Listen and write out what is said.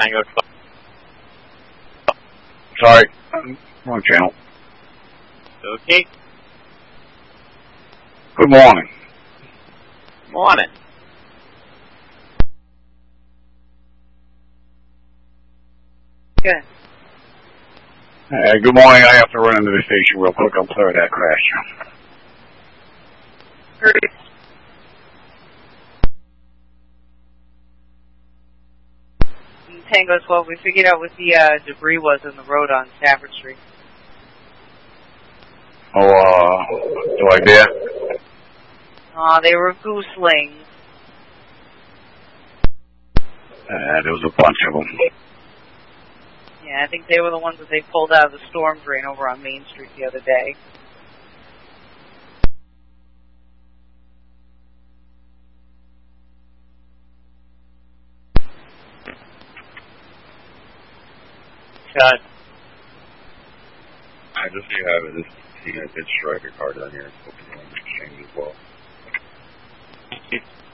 Tango 12. Sorry, wrong channel. Okay. Good morning. Morning. Good. Good morning. I have to run into the station real quick. I'm sorry that crash. Great. Tango 12, we figured out what the debris was in the road on Stafford Street. Oh, like that? They were gooselings. There was a bunch of them. Yeah, I think they were the ones that they pulled out of the storm drain over on Main Street the other day. Cut. I just so you have it, this did strike a car down here. Hoping you want to exchange as well.